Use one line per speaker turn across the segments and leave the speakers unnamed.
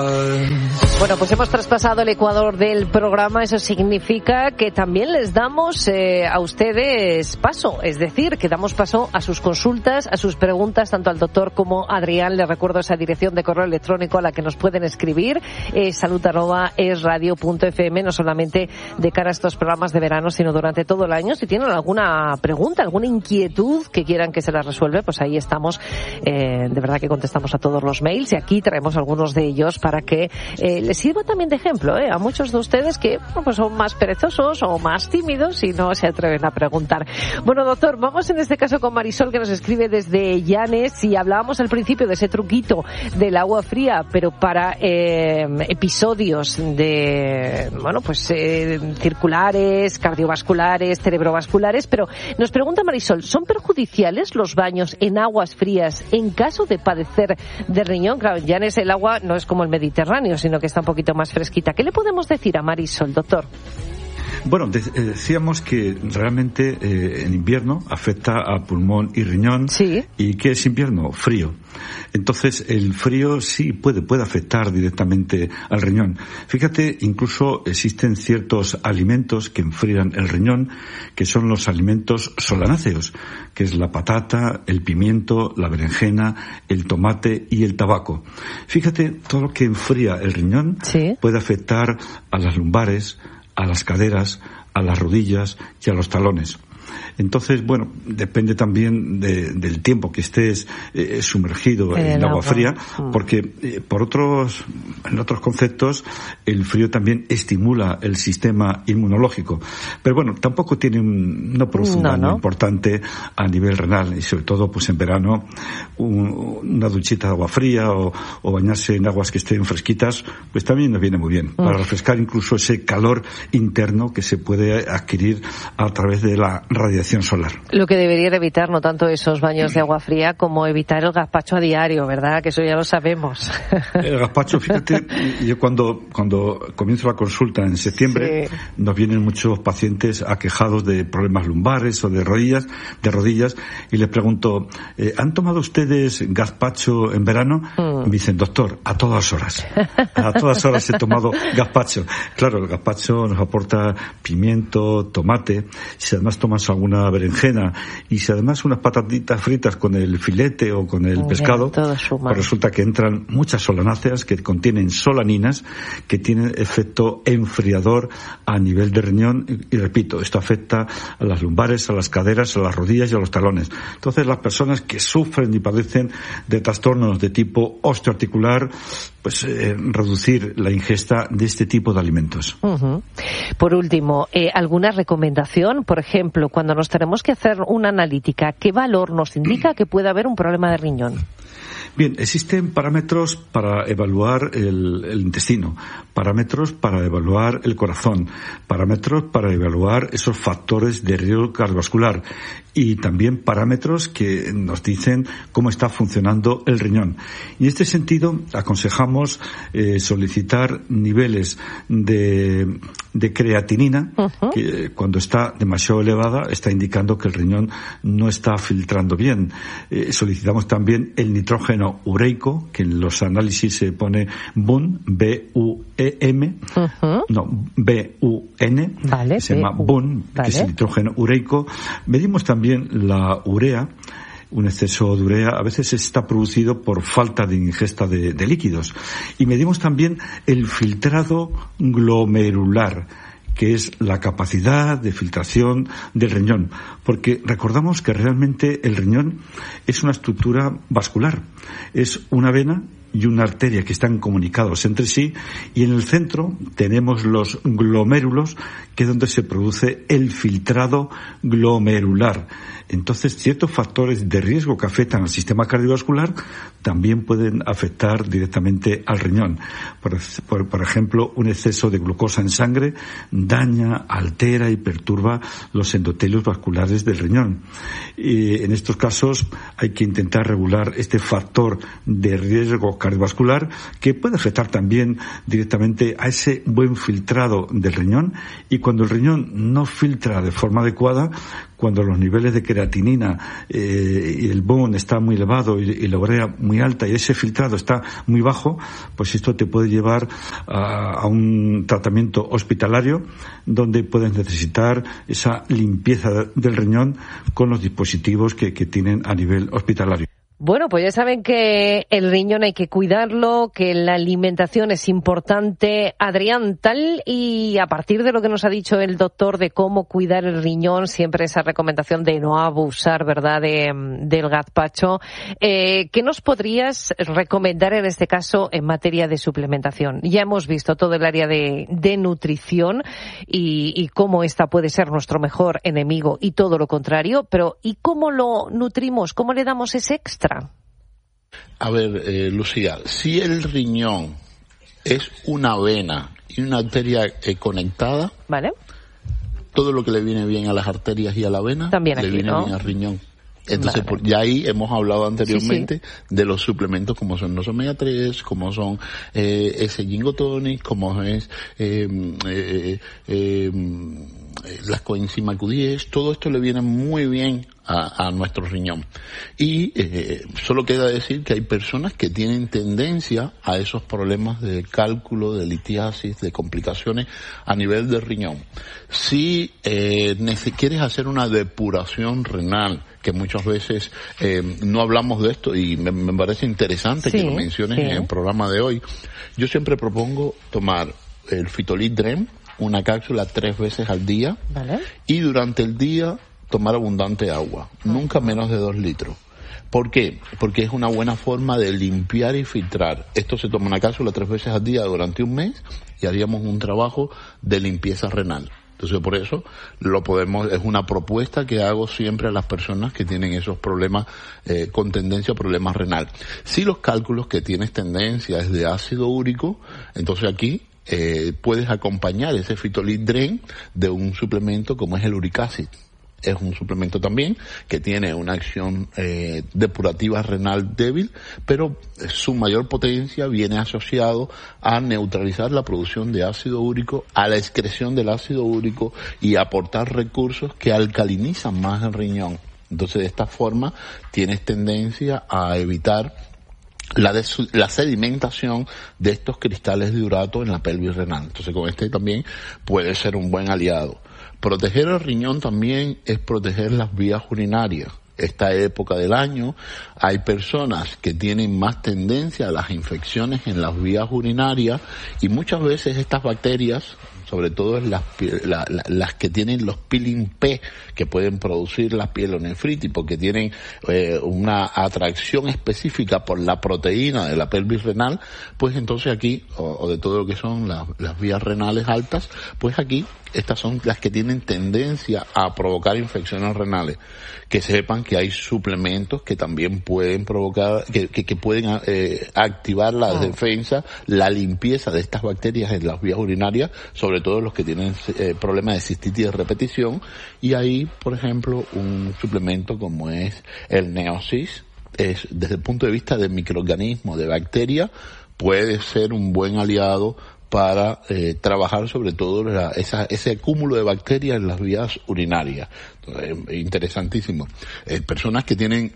Bueno, pues hemos traspasado el ecuador del programa. Eso significa que también les damos a ustedes paso, es decir, que damos paso a sus consultas, a sus preguntas, tanto al doctor como a Adrián. Les recuerdo esa dirección de correo electrónico a la que nos pueden escribir, salud@esradio.fm, no solamente de cara a estos programas de verano, sino durante todo el año. Si tienen alguna pregunta, alguna inquietud que quieran que se las resuelva, pues ahí estamos. De verdad que contestamos a todos los mails y aquí traemos algunos de ellos para que les sirva también de ejemplo a muchos de ustedes que pues son más perezosos o más tímidos y no se atreven a preguntar. Bueno, doctor, vamos en este caso con Marisol, que nos escribe desde Llanes, y hablábamos al principio de ese truquito del agua fría, pero para episodios de, circulares, cardiovasculares, cerebrovasculares, pero nos pregunta Marisol, ¿son perjudiciales los baños en aguas frías en caso de padecer de riñón? Claro, en Llanes el agua no es como el Mediterráneo, sino que está un poquito más fresquita. ¿Qué le podemos decir a Marisol, doctor?
Bueno, decíamos que realmente en invierno afecta a pulmón y riñón.
Sí.
¿Y qué es invierno? Frío. Entonces, el frío sí puede afectar directamente al riñón. Fíjate, incluso existen ciertos alimentos que enfrían el riñón, que son los alimentos solanáceos, que es la patata, el pimiento, la berenjena, el tomate y el tabaco. Fíjate, todo lo que enfría el riñón puede afectar a las lumbares, a las caderas, a las rodillas y a los talones. Entonces, bueno, depende también del tiempo que estés sumergido en agua fría, porque en otros conceptos el frío también estimula el sistema inmunológico. Pero bueno, tampoco no produce un daño importante a nivel renal, y sobre todo pues en verano una duchita de agua fría o bañarse en aguas que estén fresquitas, pues también nos viene muy bien para refrescar incluso ese calor interno que se puede adquirir a través de la radiación solar.
Lo que debería de evitar, no tanto esos baños de agua fría, como evitar el gazpacho a diario, ¿verdad? Que eso ya lo sabemos.
El gazpacho, fíjate, yo cuando comienzo la consulta en septiembre, nos vienen muchos pacientes aquejados de problemas lumbares o de rodillas, y les pregunto, ¿han tomado ustedes gazpacho en verano? Y me dicen, doctor, a todas horas. A todas horas he tomado gazpacho. Claro, el gazpacho nos aporta pimiento, tomate, si además tomas alguna berenjena y si además unas patatitas fritas con el filete o con el pescado, pues resulta que entran muchas solanáceas que contienen solaninas que tienen efecto enfriador a nivel de riñón y repito, esto afecta a las lumbares, a las caderas, a las rodillas y a los talones. Entonces las personas que sufren y padecen de trastornos de tipo osteoarticular, pues reducir la ingesta de este tipo de alimentos.
Por último, ¿alguna recomendación? Por ejemplo, cuando nos tenemos que hacer una analítica, ¿qué valor nos indica que puede haber un problema de riñón?
Bien, existen parámetros para evaluar el intestino, parámetros para evaluar el corazón, parámetros para evaluar esos factores de riesgo cardiovascular y también parámetros que nos dicen cómo está funcionando el riñón. Y en este sentido aconsejamos solicitar niveles de creatinina, que cuando está demasiado elevada está indicando que el riñón no está filtrando bien. Solicitamos también el nitrógeno ureico, que en los análisis se pone BUN, B-U-E-M, B-U-N,
vale,
se llama BUN, que es el nitrógeno ureico. Medimos también la urea. Un exceso de urea a veces está producido por falta de ingesta de líquidos. Y medimos también el filtrado glomerular, que es la capacidad de filtración del riñón, porque recordamos que realmente el riñón es una estructura vascular, es una vena y una arteria que están comunicados entre sí, y en el centro tenemos los glomérulos, que es donde se produce el filtrado glomerular. Entonces, ciertos factores de riesgo que afectan al sistema cardiovascular también pueden afectar directamente al riñón. Por ejemplo, un exceso de glucosa en sangre daña, altera y perturba los endotelios vasculares del riñón. Y en estos casos hay que intentar regular este factor de riesgo cardiovascular que puede afectar también directamente a ese buen filtrado del riñón, y cuando el riñón no filtra de forma adecuada, cuando los niveles de creatinina y el bone está muy elevado y la urea muy alta y ese filtrado está muy bajo, pues esto te puede llevar a un tratamiento hospitalario donde puedes necesitar esa limpieza del riñón con los dispositivos que tienen a nivel hospitalario.
Bueno, pues ya saben que el riñón hay que cuidarlo, que la alimentación es importante. Adrián, tal y a partir de lo que nos ha dicho el doctor de cómo cuidar el riñón, siempre esa recomendación de no abusar, ¿verdad?, del gazpacho, ¿qué nos podrías recomendar en este caso en materia de suplementación? Ya hemos visto todo el área de nutrición y cómo esta puede ser nuestro mejor enemigo y todo lo contrario, pero ¿y cómo lo nutrimos? ¿Cómo le damos ese extra?
A ver, Lucía, si el riñón es una vena y una arteria conectada,
¿vale?,
todo lo que le viene bien a las arterias y a la vena
también
le
aquí,
viene
¿no?,
bien al riñón. Entonces,
vale,
ya ahí hemos hablado anteriormente
sí.
de los suplementos como son los omega 3, como son ese Gingotonic, como es las coenzima Q10, todo esto le viene muy bien a nuestro riñón. Y solo queda decir que hay personas que tienen tendencia a esos problemas de cálculo, de litiasis, de complicaciones a nivel del riñón. Si quieres hacer una depuración renal, que muchas veces no hablamos de esto y me parece interesante que lo menciones en el programa de hoy, yo siempre propongo tomar el Phytolith Dren, una cápsula 3 veces al día,
¿vale?,
y durante el día tomar abundante agua, nunca menos de 2 litros. ¿Por qué? Porque es una buena forma de limpiar y filtrar. Esto se toma una cápsula 3 veces al día durante un mes y haríamos un trabajo de limpieza renal. Entonces, por eso es una propuesta que hago siempre a las personas que tienen esos problemas con tendencia a problemas renal. Si los cálculos que tienes tendencia es de ácido úrico, entonces aquí puedes acompañar ese Phytolith Dren de un suplemento como es el Uric Acid. Es un suplemento también que tiene una acción depurativa renal débil, pero su mayor potencia viene asociado a neutralizar la producción de ácido úrico, a la excreción del ácido úrico y aportar recursos que alcalinizan más el riñón. Entonces, de esta forma tienes tendencia a evitar la sedimentación de estos cristales de urato en la pelvis renal. Entonces, con este también puede ser un buen aliado. Proteger el riñón también es proteger las vías urinarias. Esta época del año hay personas que tienen más tendencia a las infecciones en las vías urinarias y muchas veces estas bacterias, sobre todo las que tienen los peeling P, que pueden producir la pielonefritis porque tienen una atracción específica por la proteína de la pelvis renal, pues entonces aquí, o de todo lo que son las vías renales altas, pues aquí estas son las que tienen tendencia a provocar infecciones renales. Que sepan que hay suplementos que también pueden provocar, que pueden activar la defensa, la limpieza de estas bacterias en las vías urinarias, sobre todo los que tienen problemas de cistitis de repetición. Y ahí, por ejemplo, un suplemento como es el Neosis, desde el punto de vista de microorganismo, de bacteria, puede ser un buen aliado para trabajar sobre todo ese cúmulo de bacterias en las vías urinarias. Entonces, interesantísimo. Personas que tienen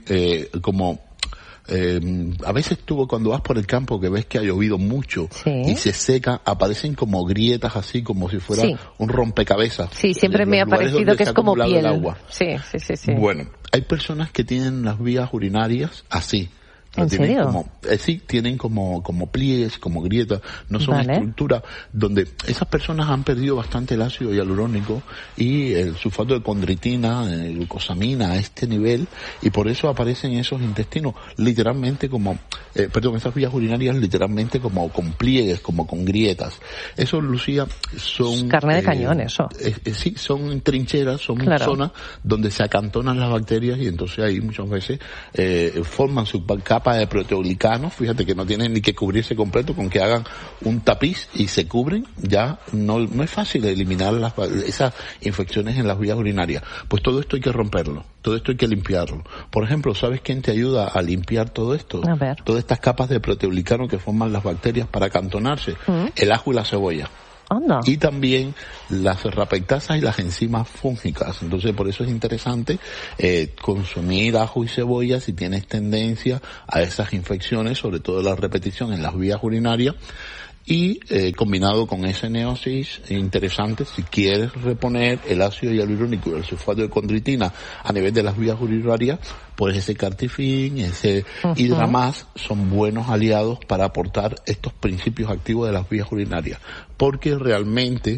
a veces cuando vas por el campo que ves que ha llovido mucho y se seca, aparecen como grietas así, como si fuera un rompecabezas.
Sí, siempre me ha parecido que es como piel. Sí.
Bueno, hay personas que tienen las vías urinarias así.
¿En serio?
Sí, tienen como pliegues, como grietas, no son estructuras donde esas personas han perdido bastante el ácido hialurónico y el sulfato de condritina, glucosamina a este nivel, y por eso aparecen esos intestinos literalmente esas vías urinarias literalmente como con pliegues, como con grietas. Eso, Lucía, son...
Carne de cañón, eso.
Sí, son trincheras, son zonas donde se acantonan las bacterias y entonces ahí muchas veces forman su cápsula capa de proteoglicanos, fíjate que no tienen ni que cubrirse completo, con que hagan un tapiz y se cubren, ya no es fácil eliminar esas infecciones en las vías urinarias. Pues todo esto hay que romperlo, todo esto hay que limpiarlo. Por ejemplo, ¿sabes quién te ayuda a limpiar todo esto?
A ver.
Todas estas capas de proteoglicano que forman las bacterias para acantonarse, el ajo y la cebolla.
Anda.
Y también las serrapectasas y las enzimas fúngicas. Entonces, por eso es interesante consumir ajo y cebolla si tienes tendencia a esas infecciones, sobre todo la repetición en las vías urinarias. Y combinado con ese Neosis, interesante, si quieres reponer el ácido hialurónico y el sulfato de condritina a nivel de las vías urinarias, pues ese Cartifin, ese Hidramás son buenos aliados para aportar estos principios activos de las vías urinarias, porque realmente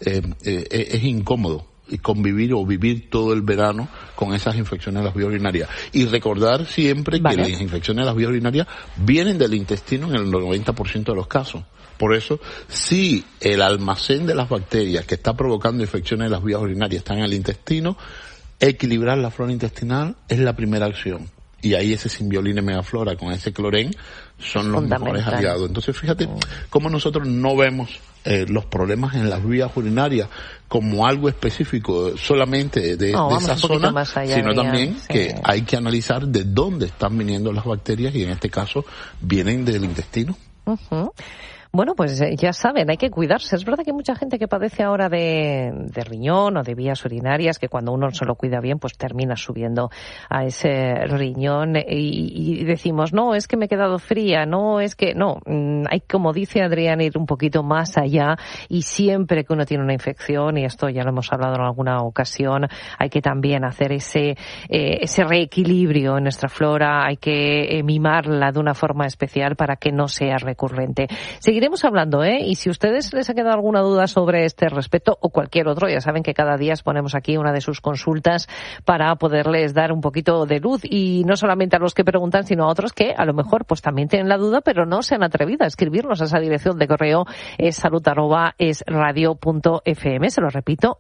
es incómodo convivir o vivir todo el verano con esas infecciones de las vías urinarias. Y recordar siempre que las infecciones de las vías urinarias vienen del intestino en el 90% de los casos. Por eso, si el almacén de las bacterias que está provocando infecciones de las vías urinarias está en el intestino, equilibrar la flora intestinal es la primera acción. Y ahí ese Symbioline Megaflora con ese clorén son los mejores aliados. Entonces, fíjate cómo nosotros no vemos los problemas en las vías urinarias como algo específico solamente de esa zona, sino también que hay que analizar de dónde están viniendo las bacterias, y en este caso vienen del intestino.
Bueno, pues ya saben, hay que cuidarse. Es verdad que hay mucha gente que padece ahora de riñón o de vías urinarias, que cuando uno se lo cuida bien, pues termina subiendo a ese riñón y decimos, no, es que me he quedado fría, no, es que no. Hay, como dice Adrián, ir un poquito más allá, y siempre que uno tiene una infección, y esto ya lo hemos hablado en alguna ocasión, hay que también hacer ese reequilibrio en nuestra flora, hay que mimarla de una forma especial para que no sea recurrente. Seguiremos hablando, y si a ustedes les ha quedado alguna duda sobre este respecto o cualquier otro, ya saben que cada día ponemos aquí una de sus consultas para poderles dar un poquito de luz, y no solamente a los que preguntan, sino a otros que a lo mejor pues también tienen la duda, pero no se han atrevido a escribirnos a esa dirección de correo, salud@esradio.fm. Se lo repito,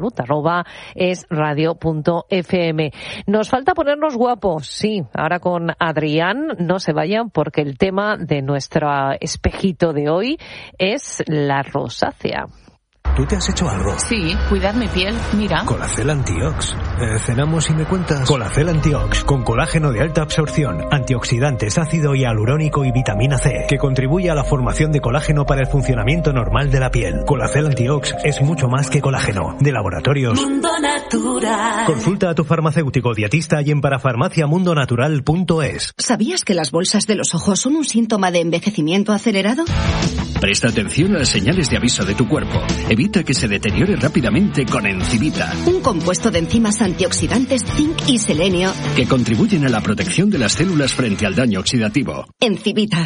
salud@esradio.fm. Nos falta ponernos guapos, sí, ahora con Adrián. No se vayan, porque el tema de nuestro espejito de hoy es la rosácea.
¿Tú te has hecho algo?
Sí, cuidar mi piel, mira.
Colacel Antiox. Cenamos y me cuentas. Colacel Antiox, con colágeno de alta absorción, antioxidantes, ácido hialurónico y vitamina C, que contribuye a la formación de colágeno para el funcionamiento normal de la piel. Colacel Antiox es mucho más que colágeno. De Laboratorios
Mundo Natural.
Consulta a tu farmacéutico dietista y en parafarmaciamundonatural.es.
¿Sabías que las bolsas de los ojos son un síntoma de envejecimiento acelerado?
Presta atención a las señales de aviso de tu cuerpo. Evita que se deteriore rápidamente con Encivita,
Un compuesto de enzimas antioxidantes, zinc y selenio.
que contribuyen a la protección de las células frente al daño oxidativo.
Encivita.